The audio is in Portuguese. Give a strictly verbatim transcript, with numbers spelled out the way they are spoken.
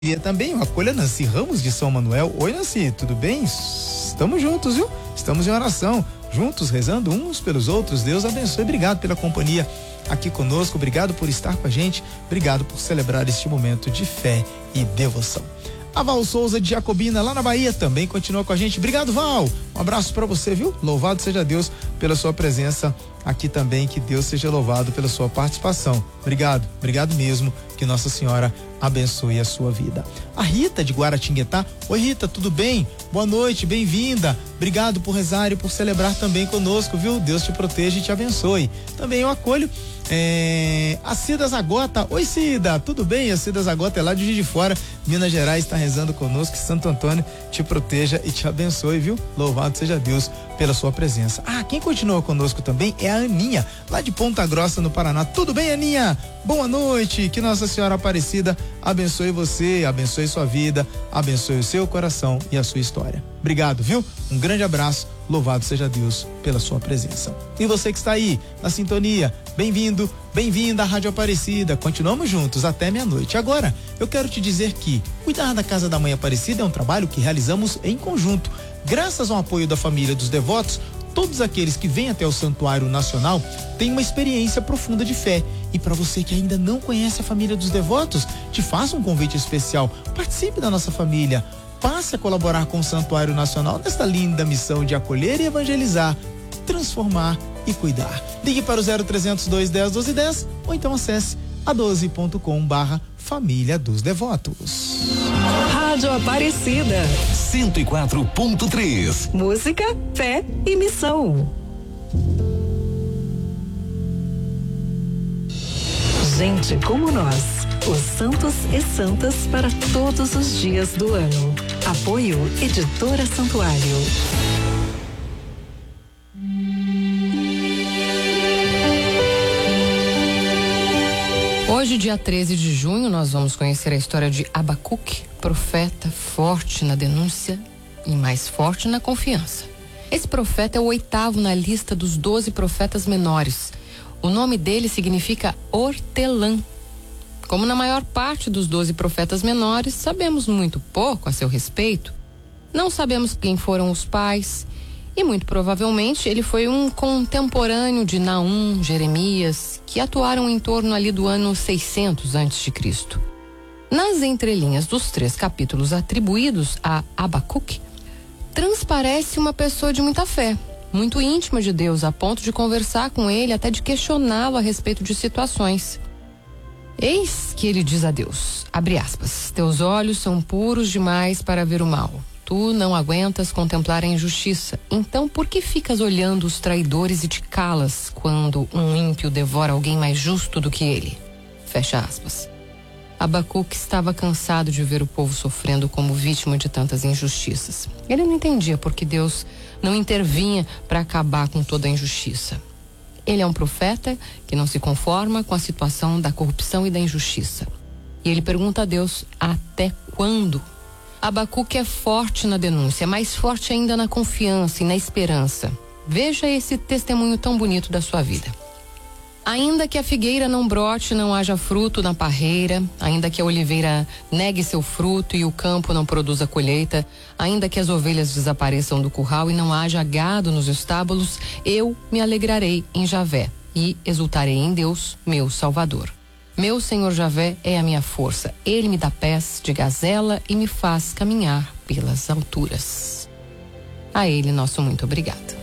E também o Acolha Nancy Ramos de São Manuel. Oi, Nancy, tudo bem? Estamos juntos, viu? Estamos em oração, juntos, rezando uns pelos outros. Deus abençoe. Obrigado pela companhia aqui conosco. Obrigado por estar com a gente. Obrigado por celebrar este momento de fé e devoção. A Val Souza de Jacobina, lá na Bahia, também continua com a gente. Obrigado, Val. Um abraço para você, viu? Louvado seja Deus pela sua presença aqui também. Que Deus seja louvado pela sua participação. Obrigado, obrigado mesmo. Que Nossa Senhora abençoe a sua vida. A Rita de Guaratinguetá. Oi, Rita, tudo bem? Boa noite, bem-vinda. Obrigado por rezar e por celebrar também conosco, viu? Deus te proteja e te abençoe. Também eu acolho é, a Cida Zagota. Oi, Cida, tudo bem? A Cida Zagota é lá de Juiz de Fora, Minas Gerais, está rezando conosco. Que Santo Antônio te proteja e te abençoe, viu? Louvado seja Deus pela sua presença. Ah, quem continua conosco também é a Aninha, lá de Ponta Grossa, no Paraná. Tudo bem, Aninha? Boa noite, que Nossa Senhora Aparecida abençoe você, abençoe sua vida, abençoe o seu coração e a sua história. Obrigado, viu? Um grande abraço, louvado seja Deus pela sua presença. E você que está aí na sintonia, bem-vindo, bem-vinda à Rádio Aparecida. Continuamos juntos até meia-noite. Agora, eu quero te dizer que cuidar da Casa da Mãe Aparecida é um trabalho que realizamos em conjunto. Graças ao apoio da família dos devotos, todos aqueles que vêm até o Santuário Nacional têm uma experiência profunda de fé. E para você que ainda não conhece a família dos devotos, te faço um convite especial. Participe da nossa família. Passe a colaborar com o Santuário Nacional nesta linda missão de acolher e evangelizar, transformar e cuidar. Ligue para o zero trezentos, dois dez, doze dez ou então acesse a doze ponto com barra Família dos Devotos. Rádio Aparecida cento e quatro ponto três. Música, fé e missão. Gente como nós, os santos e santas para todos os dias do ano. Apoio Editora Santuário. Hoje, dia treze de junho, nós vamos conhecer a história de Abacuque, profeta forte na denúncia e mais forte na confiança. Esse profeta é o oitavo na lista dos doze profetas menores. O nome dele significa hortelã. Como na maior parte dos doze profetas menores, sabemos muito pouco a seu respeito. Não sabemos quem foram os pais e muito provavelmente ele foi um contemporâneo de Naum, Jeremias, que atuaram em torno ali do ano seiscentos antes de Cristo. Nas entrelinhas dos três capítulos atribuídos a Abacuque, transparece uma pessoa de muita fé, muito íntima de Deus, a ponto de conversar com ele, até de questioná-lo a respeito de situações. Eis que ele diz a Deus, abre aspas, teus olhos são puros demais para ver o mal. Tu não aguentas contemplar a injustiça. Então por que ficas olhando os traidores e te calas quando um ímpio devora alguém mais justo do que ele? Fecha aspas. Abacuque estava cansado de ver o povo sofrendo como vítima de tantas injustiças. Ele não entendia por que Deus não intervinha para acabar com toda a injustiça. Ele é um profeta que não se conforma com a situação da corrupção e da injustiça. E ele pergunta a Deus, até quando? Abacuque é forte na denúncia, mais forte ainda na confiança e na esperança. Veja esse testemunho tão bonito da sua vida. Ainda que a figueira não brote, não haja fruto na parreira, ainda que a oliveira negue seu fruto e o campo não produza colheita, ainda que as ovelhas desapareçam do curral e não haja gado nos estábulos, eu me alegrarei em Javé e exultarei em Deus, meu Salvador. Meu Senhor Javé é a minha força, ele me dá pés de gazela e me faz caminhar pelas alturas. A ele nosso muito obrigado.